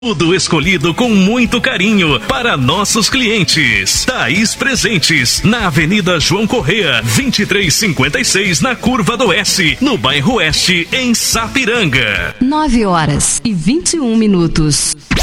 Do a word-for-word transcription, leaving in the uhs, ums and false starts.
Tudo escolhido com muito carinho para nossos clientes. Thaís Presentes, na Avenida João Correia, vinte e três cinquenta e seis, na Curva do Oeste, no bairro Oeste, em Sapiranga. nove horas e vinte e um minutos.